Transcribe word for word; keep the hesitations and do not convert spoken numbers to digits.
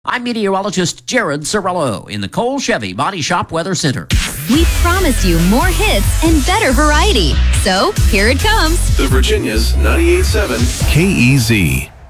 I'm meteorologist Jared Cirillo in the Cole Chevy Body Shop Weather Center. We promised you more hits and better variety. So here it comes. The Virginia's ninety-eight point seven K E Z.